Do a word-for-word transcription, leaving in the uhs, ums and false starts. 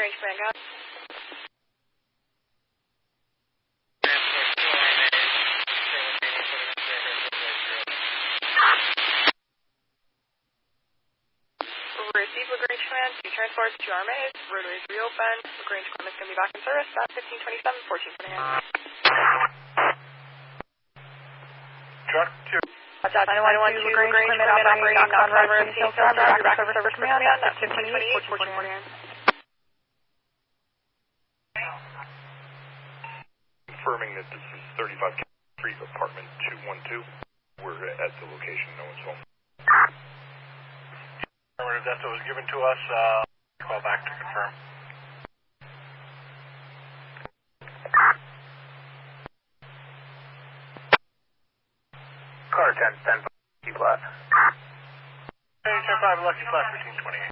Range command, go. Receive Lagrange command, two transports, two R M As, roadways reopen, Lagrange command is going to be back in service at fifteen twenty-seven, fourteen twenty-nine. Truck two. Watch out, nine one two, Lagrange command operating, knock on river, F T S driver, you're back in service command at fifteen twenty-eight, fourteen twenty-nine. Confirming that this is thirty-five Street, apartment two one two. We're at the location, no one's home. Affirmative, that's what was given to us. Uh, call back to confirm. Car ten, ten, Lucky Flat. Hey, ten five, Lucky Flat, fifteen twenty-eight.